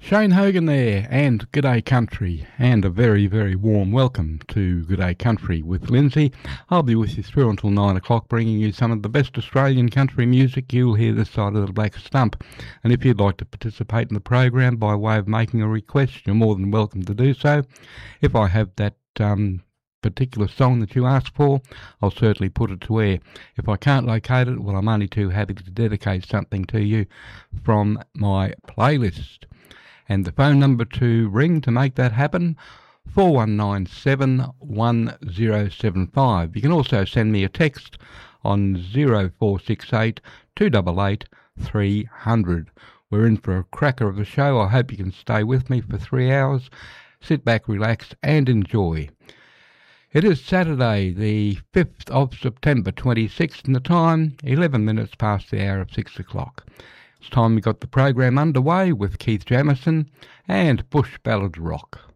Shane Hogan there, and G'day Country, and a very, very warm welcome to G'day Country with Lindsay. I'll be with you through until 9 o'clock, bringing you some of the best Australian country music you'll hear this side of the Black Stump. And if you'd like to participate in the program by way of making a request, you're more than welcome to do so. If I have that particular song that you asked for, I'll certainly put it to air. If I can't locate it, well, I'm only too happy to dedicate something to you from my playlist. And the phone number to ring to make that happen, 4197 1075. You can also send me a text on 0468 288 300. We're in for a cracker of a show. I hope you can stay with me for 3 hours. Sit back, relax and enjoy. It is Saturday, the 5th of September 26th, and the time 11 minutes past the hour of 6 o'clock. It's time we got the program underway with Keith Jamison and Bush Ballads Rock.